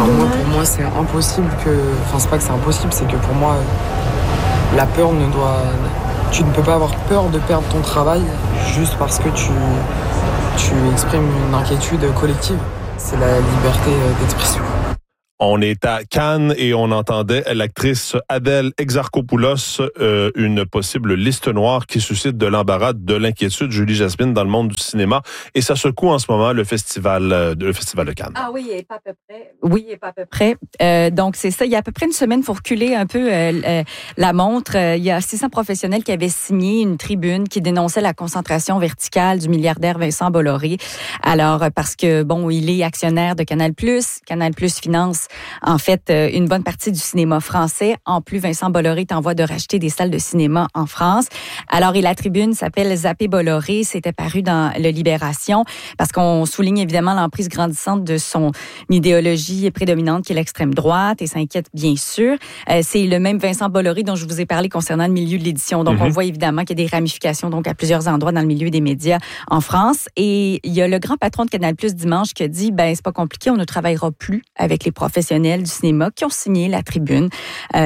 Pour moi, c'est impossible que... Enfin, c'est pas que c'est impossible, c'est que pour moi, la peur ne doit... Tu ne peux pas avoir peur de perdre ton travail juste parce que tu exprimes une inquiétude collective. C'est la liberté d'expression. On est à Cannes et on entendait l'actrice Adèle Exarchopoulos, une possible liste noire qui suscite de l'embarras, de l'inquiétude, Julie Jasmine, dans le monde du cinéma. Et ça secoue en ce moment le festival de Cannes. Ah oui, et pas à peu près. Oui, et pas à peu près. Donc, c'est ça. Il y a à peu près une semaine, pour reculer un peu la montre, il y a 600 professionnels qui avaient signé une tribune qui dénonçait la concentration verticale du milliardaire Vincent Bolloré. Alors, parce que, bon, il est actionnaire de Canal+. Canal+ finance en fait, une bonne partie du cinéma français. En plus, Vincent Bolloré est en voie de racheter des salles de cinéma en France. Alors, et la tribune s'appelle Zapper Bolloré. C'était paru dans le Libération parce qu'on souligne évidemment l'emprise grandissante de son idéologie prédominante qui est l'extrême droite et s'inquiète bien sûr. C'est le même Vincent Bolloré dont je vous ai parlé concernant le milieu de l'édition. Donc, on voit évidemment qu'il y a des ramifications donc à plusieurs endroits dans le milieu des médias en France. Et il y a le grand patron de Canal+ dimanche qui a dit, c'est pas compliqué, on ne travaillera plus avec les professionnels du cinéma qui ont signé la tribune. Il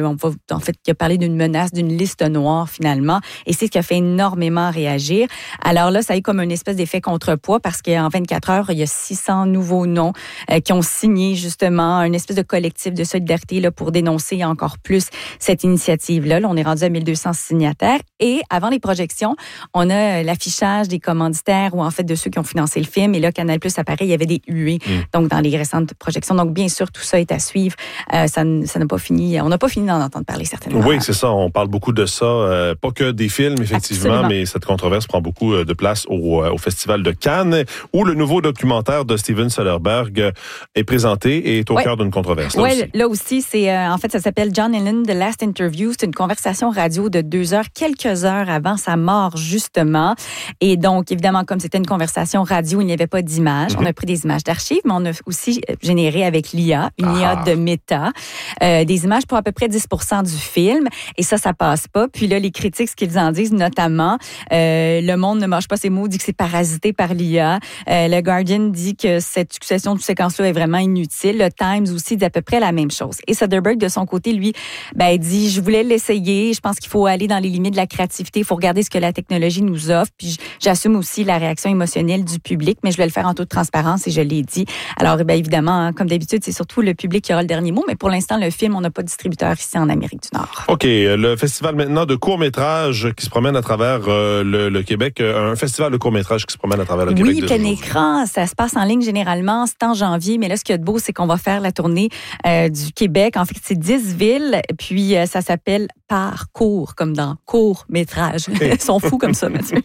a parlé d'une menace, d'une liste noire finalement, et c'est ce qui a fait énormément réagir. Alors là, ça a eu comme une espèce d'effet contrepoids parce qu'en 24 heures, il y a 600 nouveaux noms qui ont signé justement une espèce de collectif de solidarité là, pour dénoncer encore plus cette initiative-là. Là, on est rendu à 1200 signataires et avant les projections, on a l'affichage des commanditaires ou en fait de ceux qui ont financé le film et là, Canal+ apparaît, il y avait des huées donc dans les récentes projections. Donc bien sûr, tout ça est à suivre. Ça n'a pas fini. On n'a pas fini d'en entendre parler, certainement. Oui, c'est ça. On parle beaucoup de ça. Pas que des films, effectivement, absolument. Mais cette controverse prend beaucoup de place au Festival de Cannes, où le nouveau documentaire de Steven Soderbergh est présenté et est au cœur d'une controverse. Oui, là aussi, c'est en fait, ça s'appelle John Lennon, The Last Interview. C'est une conversation radio de 2 heures, quelques heures avant sa mort, justement. Et donc, évidemment, comme c'était une conversation radio, il n'y avait pas d'images. On a pris des images d'archives, mais on a aussi généré avec l'IA, une IA de Meta, des images pour à peu près 10% du film. Et ça passe pas. Puis là, les critiques, ce qu'ils en disent, notamment, Le Monde ne mâche pas ses mots, dit que c'est parasité par l'IA. Le Guardian dit que cette succession de séquences-là est vraiment inutile. Le Times aussi dit à peu près la même chose. Et Soderbergh, de son côté, lui, il dit, je voulais l'essayer. Je pense qu'il faut aller dans les limites de la créativité. Il faut regarder ce que la technologie nous offre. Puis j'assume aussi la réaction émotionnelle du public, mais je vais le faire en toute transparence et je l'ai dit. Alors, évidemment, comme d'habitude, c'est surtout le public qui aura le dernier mot, mais pour l'instant, le film, on n'a pas de distributeur ici en Amérique du Nord. OK. Le festival maintenant de courts-métrages qui se promène à travers le Québec. Un festival de courts-métrages qui se promène à travers le Québec. Oui, plein écran. Ça se passe en ligne généralement. C'est en janvier, mais là, ce qu'il y a de beau, c'est qu'on va faire la tournée du Québec. En fait, c'est 10 villes, puis ça s'appelle Parcours, comme dans court-métrage. Ils sont fous comme ça, Mathieu.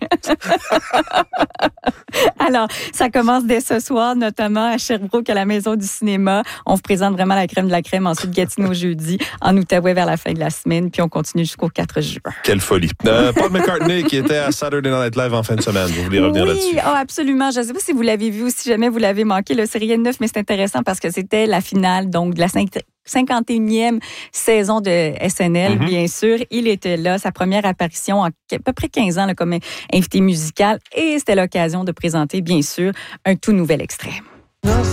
Alors, ça commence dès ce soir, notamment à Sherbrooke, à la Maison du cinéma. On vous présente vraiment la crème de la crème. Ensuite, Gatineau jeudi, en Outaouais vers la fin de la semaine, puis on continue jusqu'au 4 juin. Quelle folie. Paul McCartney qui était à Saturday Night Live en fin de semaine. Vous voulez revenir là-dessus? Oui, absolument. Je ne sais pas si vous l'avez vu ou si jamais vous l'avez manqué. Le c'est rien de neuf, mais c'est intéressant parce que c'était la finale donc de la 51e saison de SNL, bien sûr. Il était là, sa première apparition en à peu près 15 ans là, comme invité musical et c'était l'occasion de présenter, bien sûr, un tout nouvel extrait.